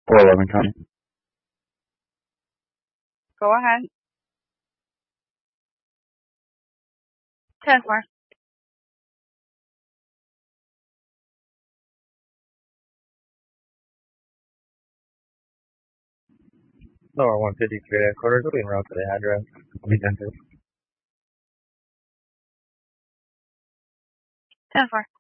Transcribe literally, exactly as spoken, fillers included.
four eleven County. Go ahead. ten four. Lower one fifty-three headquarters will be en route to the address. Will be ten two. ten four.